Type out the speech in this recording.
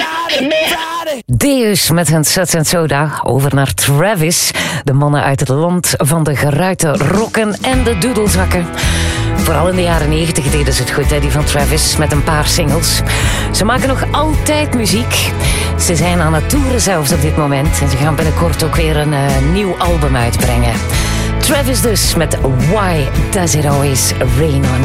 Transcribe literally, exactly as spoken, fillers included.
Deus met hun Suds and Soda. Over naar Travis. De mannen uit het land van de geruite rokken en de doedelzakken. Vooral in de jaren negentig deden ze het goed, hè, die van Travis, met een paar singles. Ze maken nog altijd muziek. Ze zijn aan het toeren zelfs op dit moment. En ze gaan binnenkort ook weer een uh, nieuw album uitbrengen. Travis dus met Why Does It Always Rain On